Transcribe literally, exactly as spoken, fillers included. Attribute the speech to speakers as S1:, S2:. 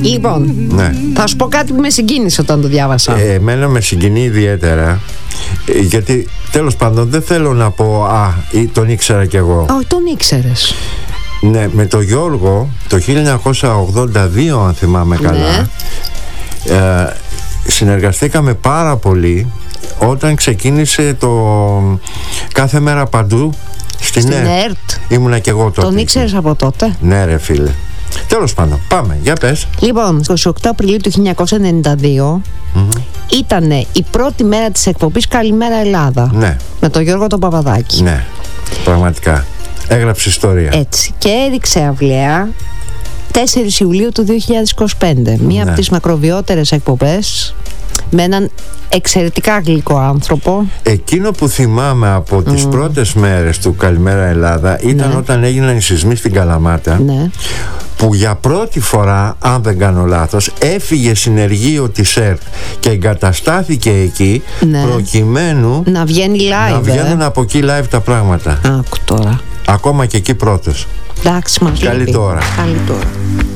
S1: Λοιπόν,
S2: ναι.
S1: θα σου πω κάτι που με συγκίνησε όταν το διάβασα.
S2: ε, Εμένα με συγκινεί ιδιαίτερα, ε, γιατί τέλος πάντων δεν θέλω να πω «Α, τον ήξερα κι εγώ».
S1: Όχι, τον ήξερες.
S2: Ναι, με τον Γιώργο το χίλια εννιακόσια ογδόντα δύο, αν θυμάμαι καλά,
S1: ναι.
S2: ε, συνεργαστήκαμε πάρα πολύ όταν ξεκίνησε το «Κάθε μέρα παντού» στην,
S1: στην
S2: ΕΡΤ.
S1: ΕΡΤ.
S2: Ήμουνα κι εγώ τότε.
S1: Τον ήξερες από τότε?
S2: Ναι ρε φίλε. Τέλος πάντων, πάμε, για πες.
S1: Λοιπόν, είκοσι οκτώ Απριλίου του χίλια εννιακόσια ενενήντα δύο
S2: Mm-hmm.
S1: ήταν η πρώτη μέρα της εκπομπής «Καλημέρα Ελλάδα».
S2: Ναι.
S1: Με τον Γιώργο τον Παπαδάκη.
S2: Ναι, πραγματικά. Έγραψε ιστορία.
S1: Έτσι. Και έδειξε αυλαία τέσσερις Ιουλίου του δύο χιλιάδες είκοσι πέντε. Μία
S2: Ναι.
S1: από τις μακροβιότερες εκπομπές, με έναν εξαιρετικά γλυκό άνθρωπο.
S2: Εκείνο που θυμάμαι από τις
S1: Mm.
S2: πρώτες μέρες του «Καλημέρα Ελλάδα» ήταν
S1: Ναι.
S2: όταν έγιναν οι σεισμοί στην Καλαμάτα,
S1: Ναι.
S2: που για πρώτη φορά, αν δεν κάνω λάθος, έφυγε συνεργείο της ΕΡΤ και εγκαταστάθηκε εκεί,
S1: Ναι.
S2: προκειμένου
S1: Να βγαίνει live.
S2: να βγαίνουν
S1: ε.
S2: από εκεί live τα πράγματα.
S1: Άκου τώρα.
S2: Ακόμα και εκεί πρώτος.
S1: Εντάξει, μας
S2: Καλή
S1: λείπει.
S2: τώρα.
S1: Καλή τώρα.